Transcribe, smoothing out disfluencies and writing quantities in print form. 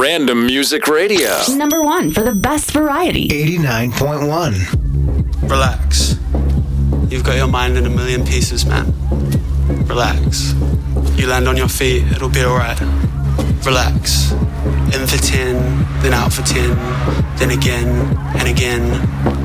Random Music Radio. Number 1 for the best variety. 89.1. Relax. You've got your mind in a million pieces, man. Relax. You land on your feet, it'll be alright. Relax. In for 10, then out for 10, then again and again.